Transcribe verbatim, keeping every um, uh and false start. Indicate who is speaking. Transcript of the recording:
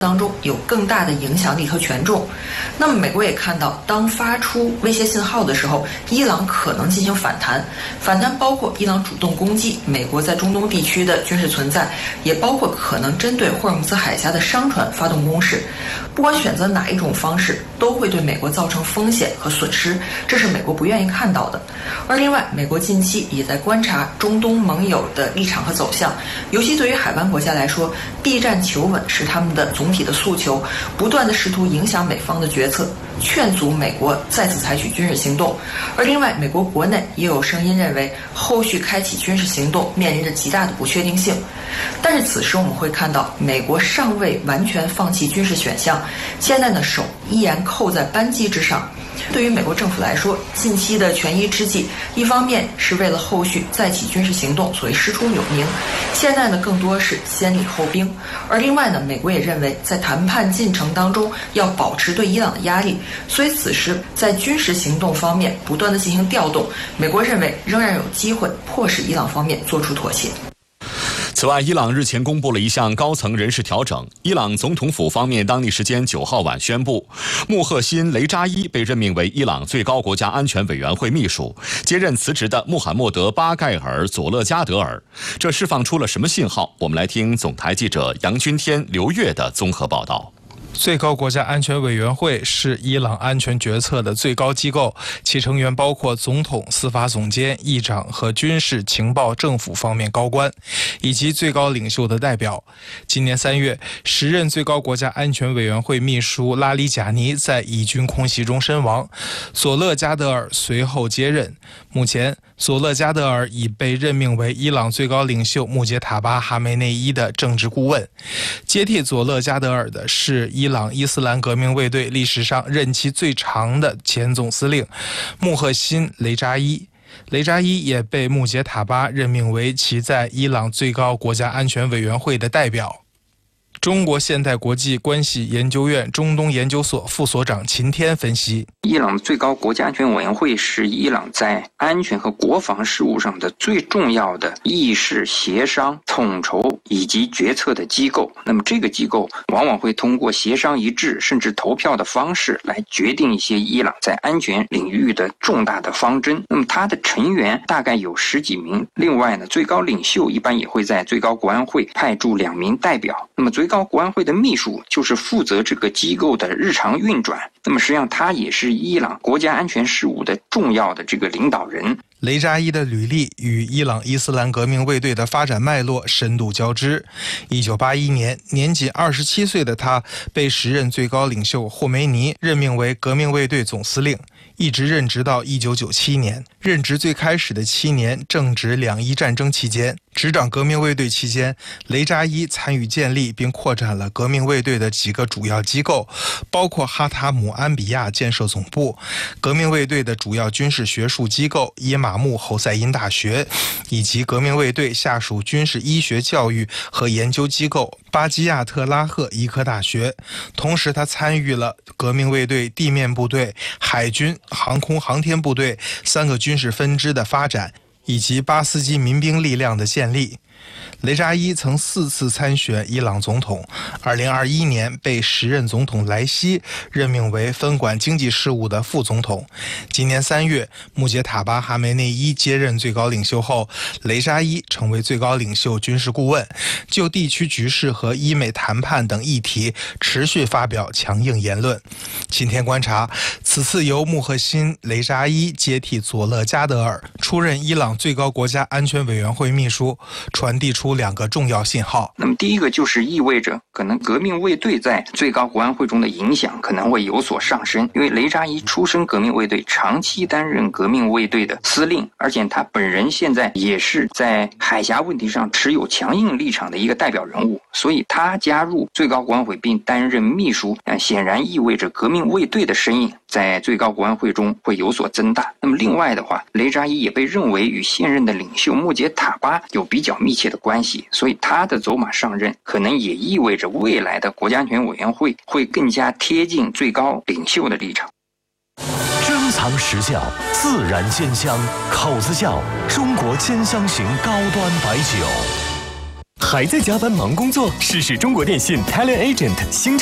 Speaker 1: 当中有更大的影响力和权重。那么美国也看到，当发出威胁信号的时候，伊朗可能进行反弹。反弹包括伊朗主动攻击美国在中东地区的军事存在，也包括可能针对霍尔木兹海峡的商船发动攻势。不管选择哪一种方式，都会对美国造成风险和损失，这是美国不愿意看到的。而另外，美国近期也在观察中东盟友的立场和走向，尤其对于海湾国家来说，避战求稳是他们的总体的诉求，不断的试图影响美方的决策，劝阻美国再次采取军事行动。而另外，美国国内也有声音认为，后续开启军事行动面临着极大的不确定性。但是此时我们会看到，美国尚未完全放弃军事选项，现在呢手依然扣在扳机之上。对于美国政府来说，近期的权宜之计，一方面是为了后续再起军事行动，所谓师出有名，现在呢更多是先礼后兵。而另外呢，美国也认为在谈判进程当中要保持对伊朗的压力，所以此时在军事行动方面不断的进行调动，美国认为仍然有机会迫使伊朗方面做出妥协。
Speaker 2: 此外，伊朗日前公布了一项高层人事调整。伊朗总统府方面当地时间九号晚宣布，穆赫辛·雷扎伊被任命为伊朗最高国家安全委员会秘书，接任辞职的穆罕默德·巴盖尔·佐勒加德尔。这释放出了什么信号？我们来听总台记者杨君天、刘越的综合报道。
Speaker 3: 最高国家安全委员会是伊朗安全决策的最高机构，其成员包括总统、司法总监、议长和军事、情报、政府方面高官，以及最高领袖的代表。今年三月，时任最高国家安全委员会秘书拉里贾尼在以军空袭中身亡，佐勒加德尔随后接任。目前，佐勒加德尔已被任命为伊朗最高领袖穆杰塔巴·哈梅内伊的政治顾问。接替佐勒加德尔的是伊朗伊斯兰革命卫队历史上任期最长的前总司令穆赫辛·雷扎伊。雷扎伊也被穆杰塔巴任命为其在伊朗最高国家安全委员会的代表。中国现代国际关系研究院中东研究所副所长秦天分析，
Speaker 4: 伊朗最高国家安全委员会是伊朗在安全和国防事务上的最重要的议事、协商、统筹以及决策的机构。那么这个机构往往会通过协商一致甚至投票的方式来决定一些伊朗在安全领域的重大的方针。那么它的成员大概有十几名，另外呢，最高领袖一般也会在最高国安会派驻两名代表。那么最高国安会的秘书就是负责这个机构的日常运转，那么实际上他也是伊朗国家安全事务的重要的这个领导人。
Speaker 3: 雷扎伊的履历与伊朗伊斯兰革命卫队的发展脉络深度交织。一九八一年，年仅二十七岁的他被时任最高领袖霍梅尼任命为革命卫队总司令，一直任职到一九九七年。任职最开始的七年正值两伊战争期间，执掌革命卫队期间，雷扎伊参与建立并扩展了革命卫队的几个主要机构，包括哈塔姆安比亚建设总部、革命卫队的主要军事学术机构耶马木侯赛因大学，以及革命卫队下属军事医学教育和研究机构巴基亚特拉赫医科大学。同时他参与了革命卫队地面部队、海军、航空航天部队三个军事分支的发展，以及巴斯基民兵力量的建立。雷扎伊曾四次参选伊朗总统，二零二一年被时任总统莱西任命为分管经济事务的副总统。今年三月，穆杰塔巴·哈梅内伊接任最高领袖后，雷扎伊成为最高领袖军事顾问，就地区局势和伊美谈判等议题持续发表强硬言论。今天观察，此次由穆赫辛·雷扎伊接替佐勒加德尔出任伊朗最高国家安全委员会秘书，传递出两个重要信号。
Speaker 4: 那么第一个就是意味着可能革命卫队在最高国安会中的影响可能会有所上升，因为雷扎伊出身革命卫队，长期担任革命卫队的司令，而且他本人现在也是在海峡问题上持有强硬立场的一个代表人物，所以他加入最高国安会并担任秘书，呃，显然意味着革命卫队的身影在最高国安会中会有所增大。那么另外的话，雷扎伊也被认为与现任的领袖穆杰塔巴有比较密切的关系，所以他的走马上任可能也意味着未来的国家安全委员会会更加贴近最高领袖的立场。
Speaker 5: 珍藏实窖，自然鲜香，口子窖，中国兼香型高端白酒。
Speaker 6: 还在加班忙工作？试试中国电信 Talent Agent 新